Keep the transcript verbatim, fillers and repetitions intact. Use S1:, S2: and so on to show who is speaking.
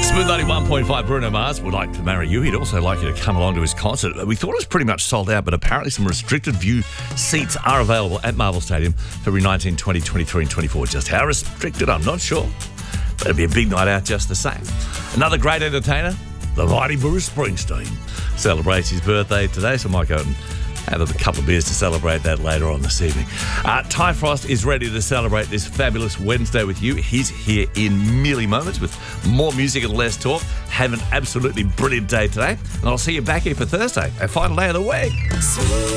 S1: Smooth ninety-one point five, Bruno Mars would like to marry you. He'd also like you to come along to his concert. We thought it was pretty much sold out, but apparently some restricted view seats are available at Marvel Stadium February nineteenth, twenty, twenty-three and twenty-four. Just how restricted, I'm not sure. But it'll be a big night out just the same. Another great entertainer, the mighty Bruce Springsteen, celebrates his birthday today, so I might go and have a couple of beers to celebrate that later on this evening. Uh, Ty Frost is ready to celebrate this fabulous Wednesday with you. He's here in merely moments with more music and less talk. Have an absolutely brilliant day today. And I'll see you back here for Thursday, our final day of the week.